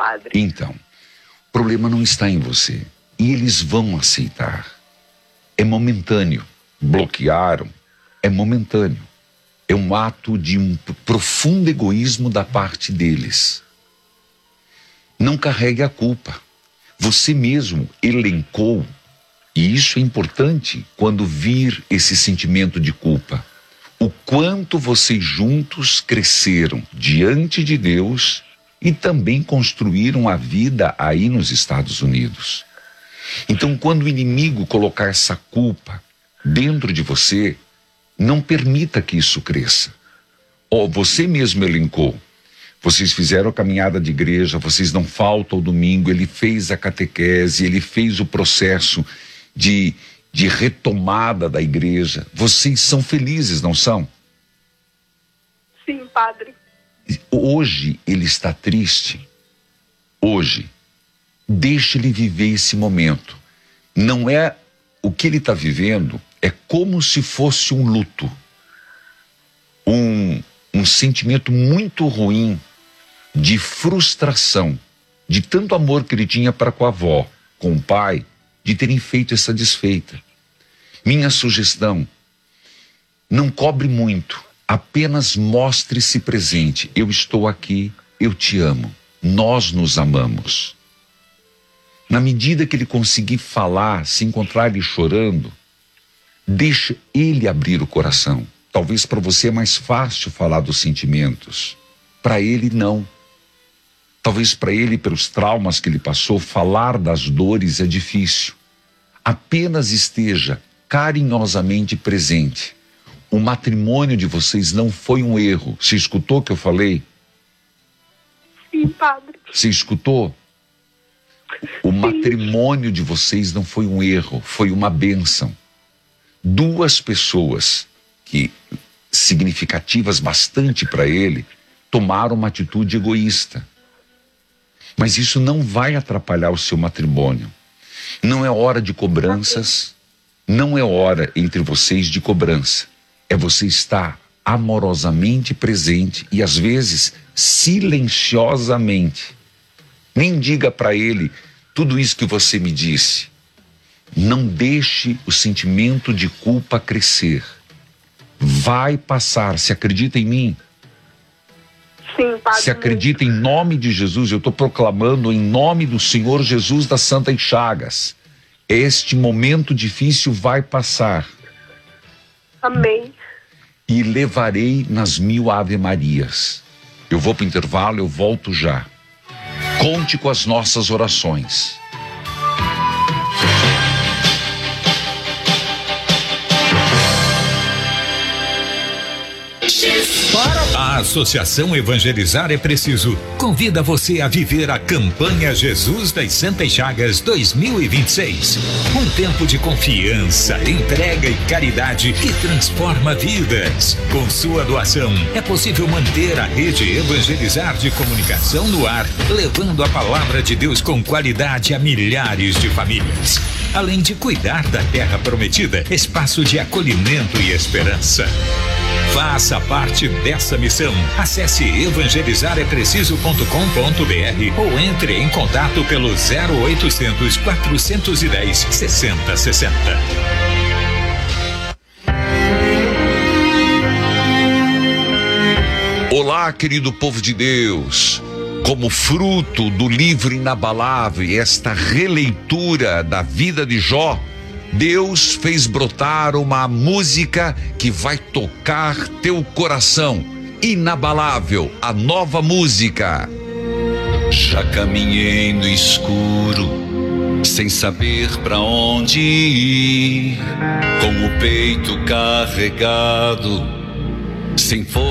padre. Então, o problema não está em você. E eles vão aceitar. É momentâneo. Bloquearam. É momentâneo. É um ato de um profundo egoísmo da parte deles. Não carregue a culpa. Você mesmo elencou, e isso é importante quando vir esse sentimento de culpa, o quanto vocês juntos cresceram diante de Deus e também construíram a vida aí nos Estados Unidos. Então, quando o inimigo colocar essa culpa dentro de você, não permita que isso cresça. Você mesmo elencou. Vocês fizeram a caminhada de igreja, vocês não faltam ao domingo, ele fez a catequese, ele fez o processo de retomada da igreja. Vocês são felizes, não são? Sim, padre. Hoje ele está triste. Hoje. Deixe ele viver esse momento. Não é o que ele está vivendo, é como se fosse um luto. Um sentimento muito ruim de frustração, de tanto amor que ele tinha para com a avó, com o pai, de terem feito essa desfeita. Minha sugestão, não cobre muito, apenas mostre-se presente. Eu estou aqui, eu te amo, nós nos amamos. Na medida que ele conseguir falar, se encontrar ele chorando, deixa ele abrir o coração. Talvez para você é mais fácil falar dos sentimentos. Para ele, não. Talvez para ele, pelos traumas que ele passou, falar das dores é difícil. Apenas esteja carinhosamente presente. O matrimônio de vocês não foi um erro. Você escutou o que eu falei? Sim, padre. Você escutou? O matrimônio de vocês não foi um erro, foi uma bênção. Duas pessoas que significativas bastante para ele tomaram uma atitude egoísta. Mas isso não vai atrapalhar o seu matrimônio. Não é hora de cobranças, não é hora entre vocês de cobrança. É você estar amorosamente presente e às vezes silenciosamente. Nem diga para ele tudo isso que você me disse. Não deixe o sentimento de culpa crescer. Vai passar. Se acredita em mim? Sim, padre. Se acredita em nome de Jesus, eu estou proclamando em nome do Senhor Jesus das Santas Chagas. Este momento difícil vai passar. Amém. E levarei nas 1000 Ave Marias. Eu vou para o intervalo, eu volto já. Conte com as nossas orações. A Associação Evangelizar é Preciso convida você a viver a campanha Jesus das Santas Chagas 2026. Um tempo de confiança, entrega e caridade que transforma vidas. Com sua doação, é possível manter a rede Evangelizar de comunicação no ar, levando a palavra de Deus com qualidade a milhares de famílias. Além de cuidar da terra prometida, espaço de acolhimento e esperança. Faça parte dessa missão. Acesse evangelizarepreciso.com.br ou entre em contato pelo 0800 410 6060. Olá, querido povo de Deus. Como fruto do livro inabalável, esta releitura da vida de Jó, Deus fez brotar uma música que vai tocar teu coração. Inabalável, a nova música. Já caminhei no escuro, sem saber pra onde ir, com o peito carregado, sem força.